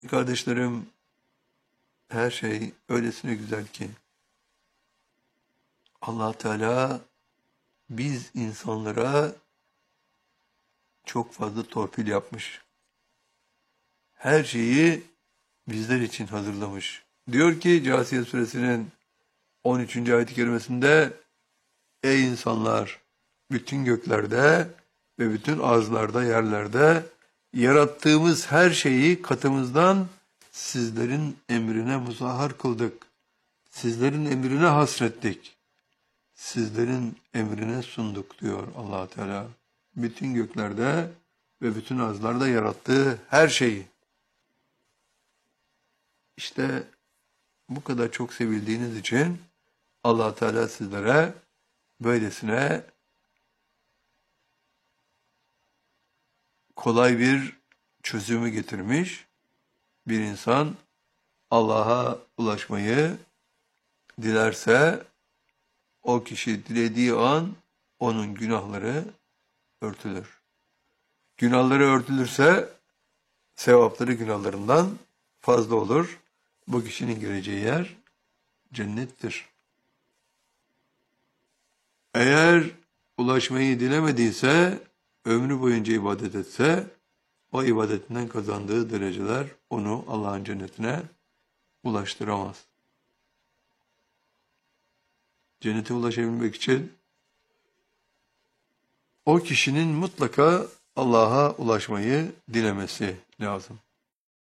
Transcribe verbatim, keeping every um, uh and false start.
Kardeşlerim, her şey öylesine güzel ki Allah Teala biz insanlara çok fazla torpil yapmış. Her şeyi bizler için hazırlamış. Diyor ki Câsiye suresinin on üçüncü ayet-i kerimesinde: Ey insanlar! Bütün göklerde ve bütün arzlarda, yerlerde yarattığımız her şeyi katımızdan sizlerin emrine muzahhar kıldık. Sizlerin emrine hasrettik. Sizlerin emrine sunduk diyor Allah Teala. Bütün göklerde ve bütün arzlarda yarattığı her şeyi. İşte bu kadar çok sevildiğiniz için Allah Teala sizlere böylesine kolay bir çözümü getirmiş. Bir insan Allah'a ulaşmayı dilerse o kişi dilediği an onun günahları örtülür. Günahları örtülürse sevapları günahlarından fazla olur. Bu kişinin gireceği yer cennettir. Eğer ulaşmayı dilemediyse, ömrü boyunca ibadet etse, o ibadetinden kazandığı dereceler onu Allah'ın cennetine ulaştıramaz. Cennete ulaşabilmek için o kişinin mutlaka Allah'a ulaşmayı dilemesi lazım.